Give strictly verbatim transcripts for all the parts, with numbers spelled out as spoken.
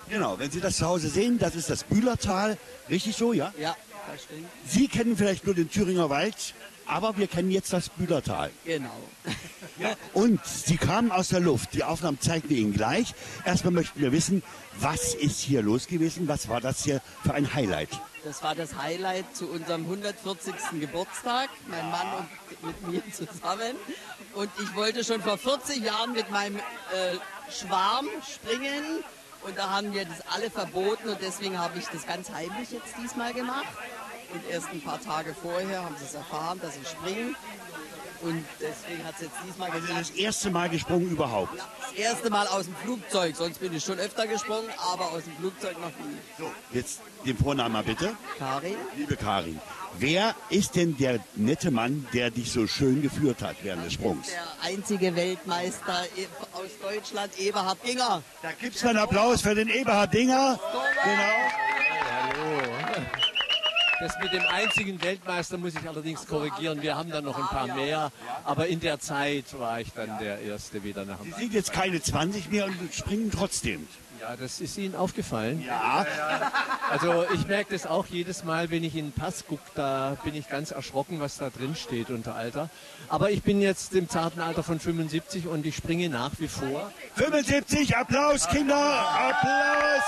Genau, wenn Sie das zu Hause sehen, das ist das Bühlertal. Richtig so, ja? Ja, das stimmt. Sie kennen vielleicht nur den Thüringer Wald, aber wir kennen jetzt das Bühlertal. Genau. Und Sie kamen aus der Luft. Die Aufnahmen zeigen wir Ihnen gleich. Erstmal möchten wir wissen, was ist hier los gewesen? Was war das hier für ein Highlight? Das war das Highlight zu unserem hundertvierzigsten Geburtstag, mein Mann und mit mir zusammen. Und ich wollte schon vor vierzig Jahren mit meinem äh, Schwarm springen. Und da haben wir das alle verboten und deswegen habe ich das ganz heimlich jetzt diesmal gemacht. Und erst ein paar Tage vorher haben sie es erfahren, dass ich springe. Und deswegen hat es jetzt diesmal Also geklappt. das erste Mal gesprungen überhaupt. Das erste Mal aus dem Flugzeug, sonst bin ich schon öfter gesprungen, aber aus dem Flugzeug noch nie. So, jetzt den Vornamen mal bitte. Karin? Liebe Karin, wer ist denn der nette Mann, der dich so schön geführt hat während des Sprungs? Der einzige Weltmeister aus Deutschland, Eberhard Dinger. Da gibt's mal einen Applaus für den Eberhard Dinger. Genau. Hallo. Das mit dem einzigen Weltmeister muss ich allerdings korrigieren. Wir haben dann noch ein paar mehr. Aber in der Zeit war ich dann der Erste wieder nach dem Sie sind jetzt keine zwanzig mehr und springen trotzdem. Ja, das ist Ihnen aufgefallen. Ja. Also ich merke das auch jedes Mal, wenn ich in den Pass gucke, da bin ich ganz erschrocken, was da drin steht unter Alter. Aber ich bin jetzt im zarten Alter von fünfundsiebzig und ich springe nach wie vor. fünfundsiebzig, Applaus, Kinder, Applaus!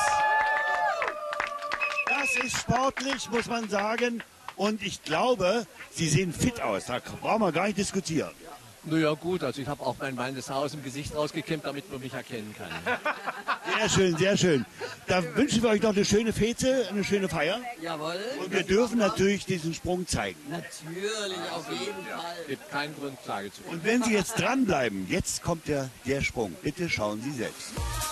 Das ist sportlich, muss man sagen. Und ich glaube, Sie sehen fit aus. Da brauchen wir gar nicht diskutieren. Naja gut, also ich habe auch mein meines Haar aus dem Gesicht rausgekämmt, damit man mich erkennen kann. Sehr schön, sehr schön. Da wünschen wir euch noch eine schöne Fete, eine schöne Feier. Jawohl. Und wir dürfen natürlich diesen Sprung zeigen. Natürlich, auf jeden Fall. Gibt keinen Grund, Klage zu. Und wenn Sie jetzt dranbleiben, jetzt kommt der, der Sprung. Bitte schauen Sie selbst.